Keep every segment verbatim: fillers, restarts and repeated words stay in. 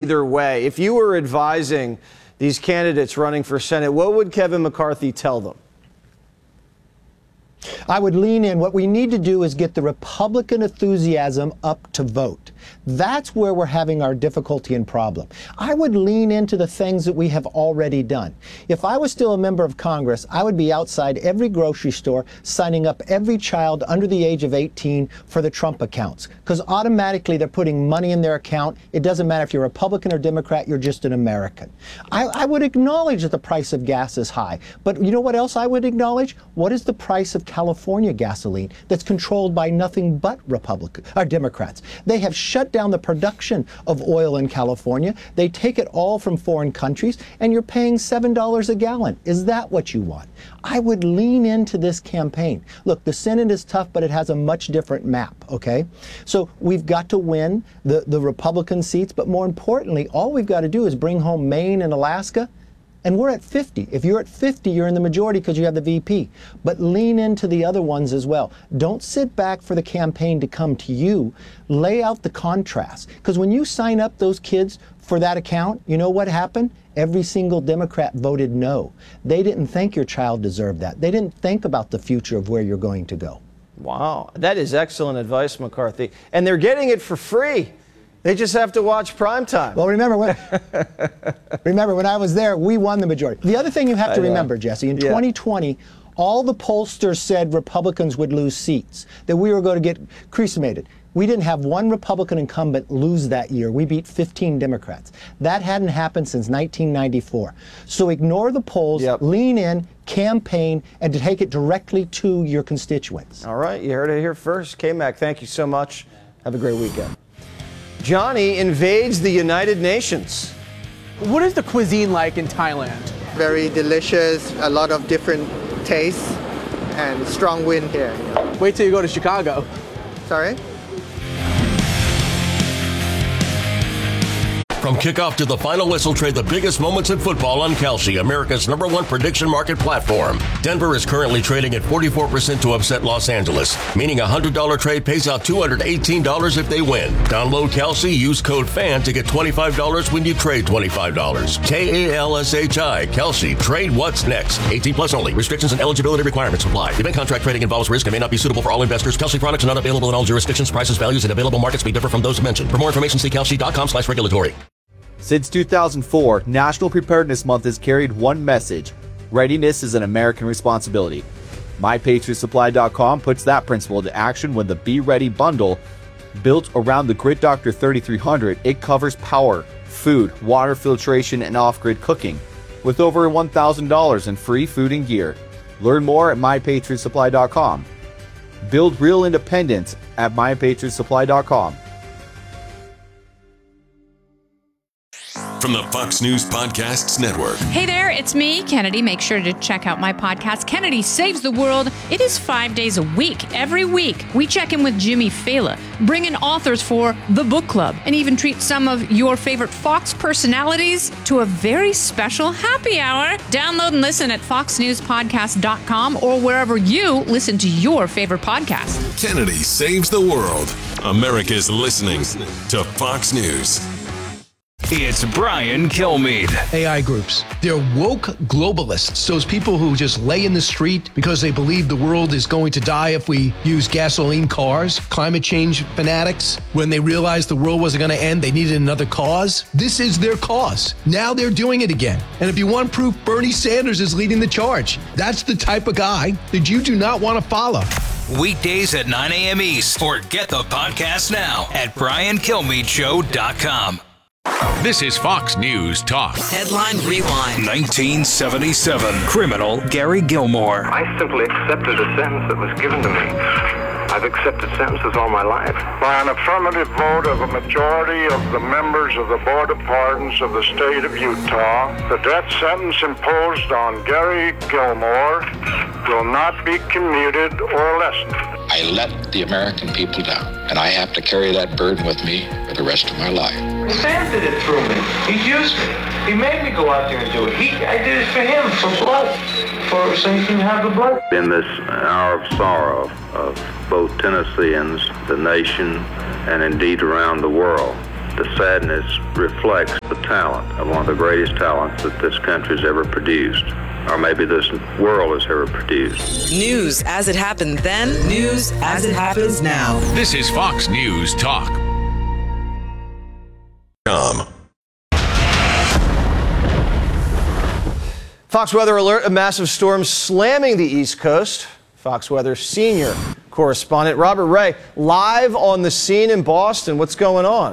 either way. If you were advising these candidates running for Senate, what would Kevin McCarthy tell them? I would lean in. What we need to do is get the Republican enthusiasm up to vote. That's where we're having our difficulty and problem. I would lean into the things that we have already done. If I was still a member of Congress, I would be outside every grocery store signing up every child under the age of eighteen for the Trump accounts, because automatically they're putting money in their account. It doesn't matter if you're Republican or Democrat, you're just an American. I, I would acknowledge that the price of gas is high, but you know what else I would acknowledge? What is the price of California gasoline that's controlled by nothing but Republicans or Democrats? They have shut down the production of oil in California. They take it all from foreign countries, and you're paying seven dollars a gallon. Is that what you want? I would lean into this campaign. Look, the Senate is tough, but it has a much different map, okay? So we've got to win the, the Republican seats, but more importantly, all we've got to do is bring home Maine and Alaska. And we're at fifty. If you're at fifty, you're in the majority because you have the V P. But lean into the other ones as well. Don't sit back for the campaign to come to you. Lay out the contrast. Because when you sign up those kids for that account, you know what happened? Every single Democrat voted no. They didn't think your child deserved that. They didn't think about the future of where you're going to go. Wow. That is excellent advice, McCarthy. And they're getting it for free. They just have to watch primetime. Well, remember when, remember when I was there, we won the majority. The other thing you have to remember, Jesse, in yeah. twenty twenty, all the pollsters said Republicans would lose seats, that we were going to get cremated. We didn't have one Republican incumbent lose that year. We beat fifteen Democrats. That hadn't happened since nineteen ninety-four. So ignore the polls, yep. lean in, campaign, and to take it directly to your constituents. All right, you heard it here first. K-Mac, thank you so much. Have a great weekend. Johnny invades the United Nations. What is the cuisine like in Thailand? Very delicious, a lot of different tastes, and strong wind here. Wait till you go to Chicago. Sorry? From kickoff to the final whistle, trade the biggest moments in football on Kalshi, America's number one prediction market platform. Denver is currently trading at forty-four percent to upset Los Angeles, meaning a one hundred dollars trade pays out two hundred eighteen dollars if they win. Download Kalshi, use code FAN to get twenty-five dollars when you trade twenty-five dollars. K A L S H I, Kalshi. Trade what's next. eighteen plus only. Restrictions and eligibility requirements apply. Event contract trading involves risk and may not be suitable for all investors. Kalshi products are not available in all jurisdictions. Prices, values, and available markets may differ from those mentioned. For more information, see kalshi.com slash regulatory. Since two thousand four, National Preparedness Month has carried one message: readiness is an American responsibility. My Patriot Supply dot com puts that principle into action when the Be Ready bundle, built around the Grid Doctor thirty-three hundred, it covers power, food, water filtration, and off-grid cooking, with over one thousand dollars in free food and gear. Learn more at My Patriot Supply dot com. Build real independence at My Patriot Supply dot com. From the Fox News Podcasts Network. Hey there, it's me, Kennedy. Make sure to check out my podcast, Kennedy Saves the World. It is five days a week. Every week, we check in with Jimmy Fallon, bring in authors for the book club, and even treat some of your favorite Fox personalities to a very special happy hour. Download and listen at fox news podcast dot com or wherever you listen to your favorite podcast. Kennedy Saves the World. America's listening to Fox News. It's Brian Kilmeade. A I groups. They're woke globalists. Those people who just lay in the street because they believe the world is going to die if we use gasoline cars. Climate change fanatics. When they realized the world wasn't going to end, they needed another cause. This is their cause. Now they're doing it again. And if you want proof, Bernie Sanders is leading the charge. That's the type of guy that you do not want to follow. Weekdays at nine a.m. East. Or get the podcast now at brian kilmeade show dot com. This is Fox News Talk. Headline Rewind. nineteen seventy-seven. Criminal Gary Gilmore. I simply accepted a sentence that was given to me. I've accepted sentences all my life. By an affirmative vote of a majority of the members of the Board of Pardons of the state of Utah, the death sentence imposed on Gary Gilmore will not be commuted or lessened. I let the American people down, and I have to carry that burden with me for the rest of my life. Sam did it through me. He used me. He made me go out there and do it. He, I did it for him, for blood, for so he can have the blood. In this hour of sorrow of both Tennesseans, the nation, and indeed around the world, The sadness reflects the talent of one of the greatest talents that this country's ever produced, or maybe this world has ever produced. News as it happened then, news as it happens now. This is Fox News Talk. Um. Fox Weather Alert, a massive storm slamming the East Coast. Fox Weather senior correspondent Robert Ray live on the scene in Boston. What's going on?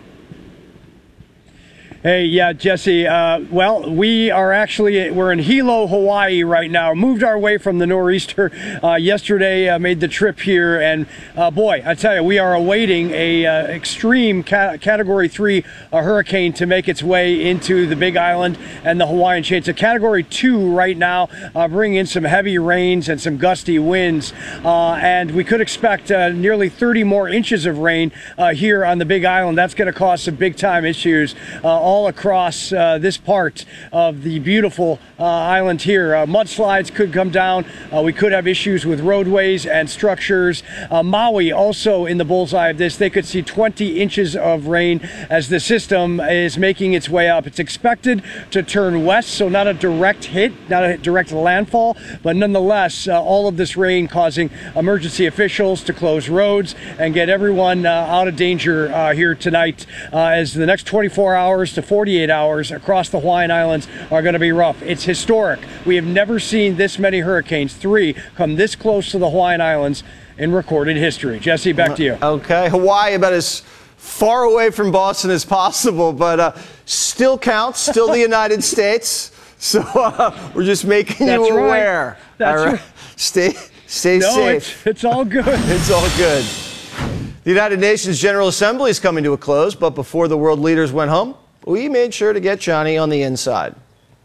Hey, yeah, Jesse. Uh, well, we are actually, we're in Hilo, Hawaii right now. Moved our way from the nor'easter uh, yesterday, uh, made the trip here. And uh, boy, I tell you, we are awaiting a uh, extreme ca category three uh, hurricane to make its way into the Big Island and the Hawaiian chain. It's a category two right now, uh, bringing in some heavy rains and some gusty winds. Uh, and we could expect uh, nearly thirty more inches of rain uh, here on the Big Island. That's going to cause some big time issues uh, all all across uh, this part of the beautiful uh, island here. Uh, mudslides could come down. Uh, we could have issues with roadways and structures. Uh, Maui also in the bullseye of this. They could see twenty inches of rain as the system is making its way up. It's expected to turn west, so not a direct hit, not a direct landfall, but nonetheless, uh, all of this rain causing emergency officials to close roads and get everyone uh, out of danger uh, here tonight uh, as the next twenty-four hours to forty-eight hours across the Hawaiian Islands are going to be rough. It's historic. We have never seen this many hurricanes, three, come this close to the Hawaiian Islands in recorded history. Jesse, back to you. Okay, Hawaii about as far away from Boston as possible, but uh, still counts, still the United States. So uh, we're just making That's you right. aware. That's all right. right. Stay, stay no, safe. It's, it's all good. It's all good. The United Nations General Assembly is coming to a close, but before the world leaders went home, we made sure to get Johnny on the inside.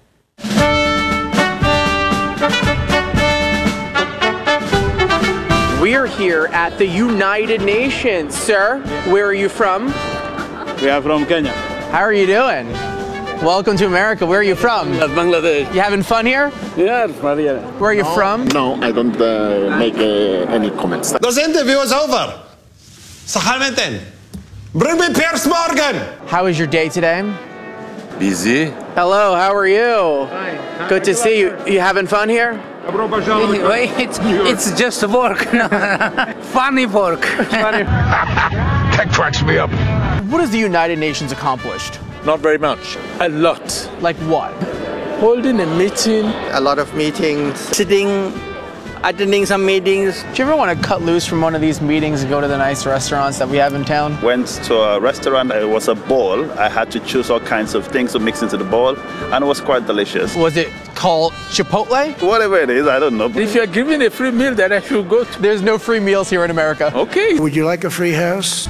We are here at the United Nations. Sir, where are you from? We are from Kenya. How are you doing? Welcome to America. Where are you from? Bangladesh. You having fun here? Yes, Maria. Where are you from? No, I don't uh, make uh, any comments. This interview is over. Sahalmenten. Bring me Piers Morgan. How was your day today? Busy. Hello, how are you? Hi. Good to see you. You having fun here? It's, it's just work. Funny work. That cracks me up. What has the United Nations accomplished? Not very much. A lot. Like what? Holding a meeting. A lot of meetings. Sitting, attending some meetings. Do you ever want to cut loose from one of these meetings and go to the nice restaurants that we have in town? Went to a restaurant, it was a bowl. I had to choose all kinds of things to mix into the bowl, and it was quite delicious. Was it called Chipotle? Whatever it is, I don't know. If you're giving a free meal, then I should go to. There's no free meals here in America. Okay. Would you like a free house?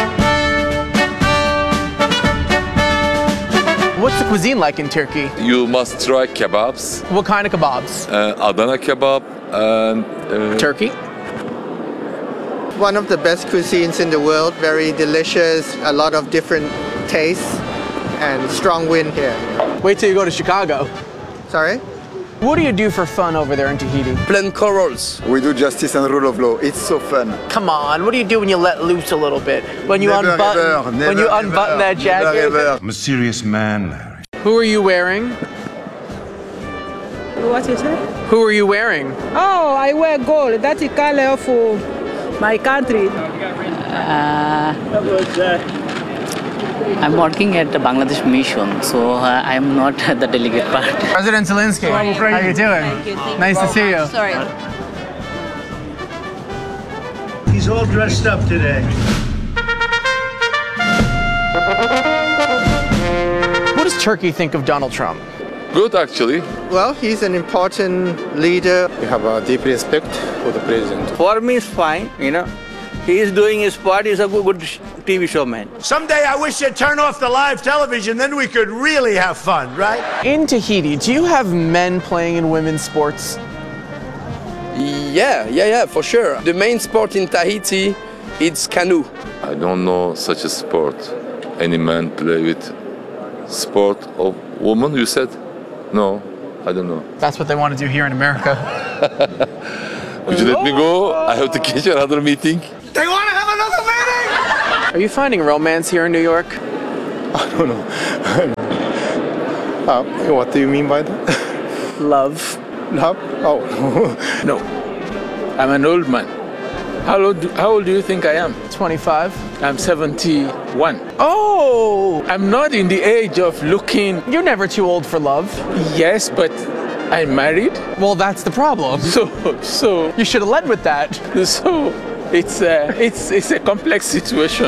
What's the cuisine like in Turkey? You must try kebabs. What kind of kebabs? Uh, Adana kebab and... Uh, Turkey? One of the best cuisines in the world, very delicious, a lot of different tastes, and strong wind here. Wait till you go to Chicago. Sorry? What do you do for fun over there in Tahiti? Plant corals. We do justice and rule of law. It's so fun. Come on, what do you do when you let loose a little bit? When you Never, unbutton, ever, never, when you unbutton ever, that jacket? never, ever. I'm a serious man. Who are you wearing? What is it? Who are you wearing? Oh, I wear gold. That's the color of uh, my country. Uh, I'm working at the Bangladesh mission, so uh, I'm not the delegate part. President Zelensky, how are you doing? You, nice to see you. Sorry. He's all dressed up today. What does Turkey think of Donald Trump? Good, actually. Well, he's an important leader. We have a deep respect for the president. For me, it's fine, you know. He is doing his part. He's a good, good T V show, man. Someday I wish you'd turn off the live television, then we could really have fun, right? In Tahiti, do you have men playing in women's sports? Yeah, yeah, yeah, for sure. The main sport in Tahiti, it's canoe. I don't know such a sport. Any man play with sport of woman, you said? No, I don't know. That's what they want to do here in America. Could you let me go? I have to catch another meeting. They want to have another meeting! Are you finding romance here in New York? I don't know. uh, what do you mean by that? Love. Love? Oh. No. I'm an old man. How old, do, how old do you think I am? twenty-five. I'm seventy-one. Oh! I'm not in the age of looking... You're never too old for love. Yes, but I'm married. Well, that's the problem. So, so... You should have led with that. So, it's a, it's, it's a complex situation.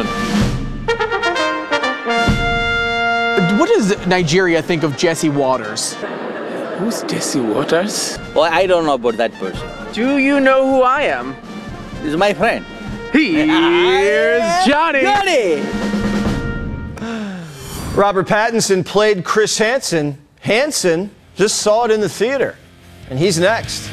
What does Nigeria think of Jesse Waters? Who's Jesse Waters? Well, I don't know about that person. Do you know who I am? He's my friend. Here's Johnny. Johnny! Robert Pattinson played Chris Hansen. Hansen just saw it in the theater. And he's next.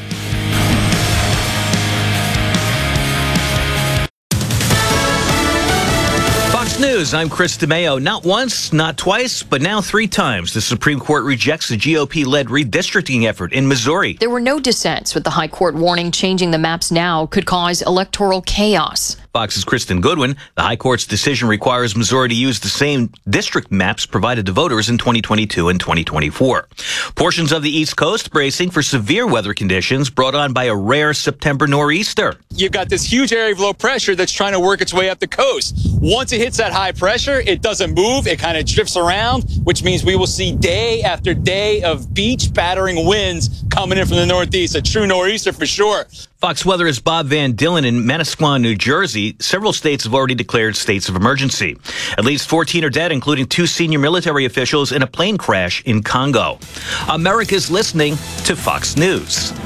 Fox News, I'm Chris DeMeo. Not once, not twice, but now three times, the Supreme Court rejects the G O P-led redistricting effort in Missouri. There were no dissents, with the High Court warning changing the maps now could cause electoral chaos. Fox's Kristen Goodwin. The High Court's decision requires Missouri to use the same district maps provided to voters in twenty twenty-two and twenty twenty-four. Portions of the East Coast bracing for severe weather conditions brought on by a rare September nor'easter. You've got this huge area of low pressure that's trying to work its way up the coast. Once it hits that high pressure, it doesn't move. It kind of drifts around, which means we will see day after day of beach battering winds coming in from the northeast. A true nor'easter for sure. Fox Weather's Bob Van Dillen in Manasquan, New Jersey. Several states have already declared states of emergency. At least fourteen are dead, including two senior military officials in a plane crash in Congo. America's listening to Fox News.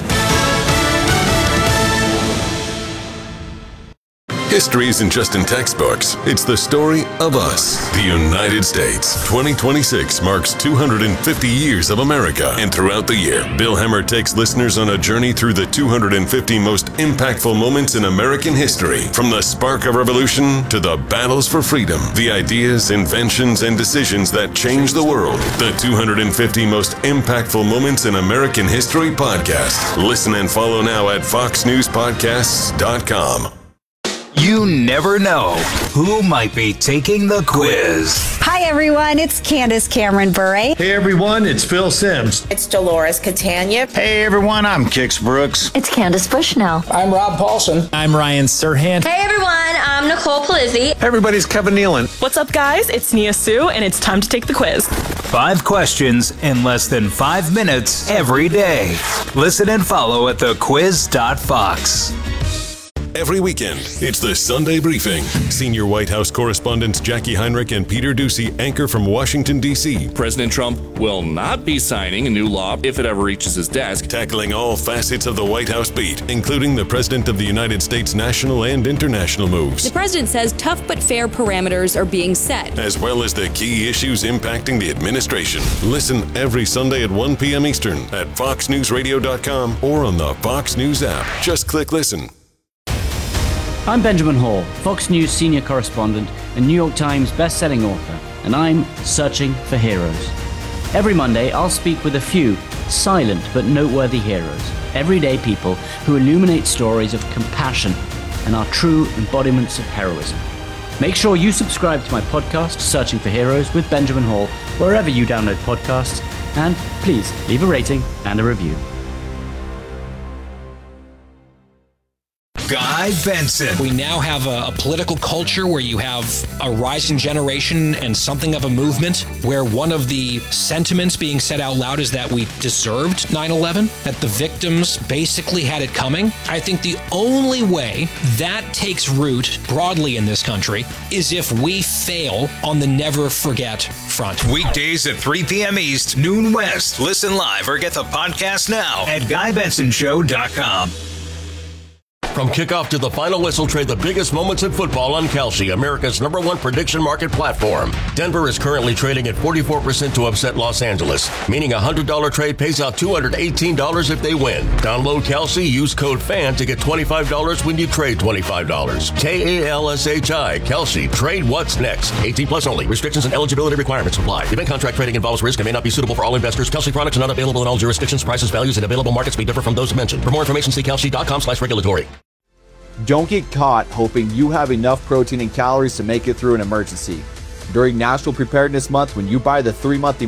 History isn't just in textbooks. It's the story of us, the United States. twenty twenty-six marks two hundred fifty years of America. And throughout the year, Bill Hemmer takes listeners on a journey through the two hundred fifty most impactful moments in American history. From the spark of revolution to the battles for freedom, the ideas, inventions, and decisions that changed the world. The two hundred fifty most impactful moments in American history podcast. Listen and follow now at fox news podcasts dot com. You never know who might be taking the quiz. Hi, everyone. It's Candace Cameron Bure. Hey, everyone. It's Phil Sims. It's Dolores Catania. Hey, everyone. I'm Kix Brooks. It's Candace Bushnell. I'm Rob Paulson. I'm Ryan Serhant. Hey, everyone. I'm Nicole Palizzi. Hey, everybody's Kevin Nealon. What's up, guys? It's Nia Sue, and it's time to take the quiz. Five questions in less than five minutes every day. Listen and follow at the quiz dot fox. Every weekend, it's the Sunday Briefing. Senior White House correspondents Jackie Heinrich and Peter Doocy anchor from Washington, D C President Trump will not be signing a new law if it ever reaches his desk. Tackling all facets of the White House beat, including the President of the United States national and international moves. The president says tough but fair parameters are being set, as well as the key issues impacting the administration. Listen every Sunday at one p.m. Eastern at fox news radio dot com or on the Fox News app. Just click listen. I'm Benjamin Hall, Fox News senior correspondent and New York Times best-selling author, and I'm searching for heroes. Every Monday, I'll speak with a few silent but noteworthy heroes, everyday people who illuminate stories of compassion and are true embodiments of heroism. Make sure you subscribe to my podcast, Searching for Heroes with Benjamin Hall, wherever you download podcasts, and please leave a rating and a review. Guy Benson. We now have a, a political culture where you have a rising generation and something of a movement where one of the sentiments being said out loud is that we deserved nine eleven, that the victims basically had it coming. I think the only way that takes root broadly in this country is if we fail on the never forget front. Weekdays at three p.m. East, noon West. Listen live or get the podcast now at guy benson show dot com. From kickoff to the final whistle, trade the biggest moments in football on Kalshi, America's number one prediction market platform. Denver is currently trading at forty-four percent to upset Los Angeles, meaning a one hundred dollars trade pays out two hundred eighteen dollars if they win. Download Kalshi, use code FAN to get twenty-five dollars when you trade twenty-five dollars. K A L S H I, Kalshi. Trade what's next. eighteen plus only. Restrictions and eligibility requirements apply. Event contract trading involves risk and may not be suitable for all investors. Kalshi products are not available in all jurisdictions. Prices, values, and available markets may differ from those mentioned. For more information, see kalshi dot com slash regulatory. Don't get caught hoping you have enough protein and calories to make it through an emergency. During National Preparedness Month, when you buy the three-month